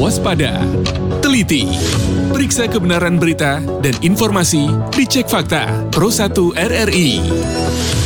waspada, teliti, periksa kebenaran berita dan informasi, dicek fakta. Pro 1 RRI.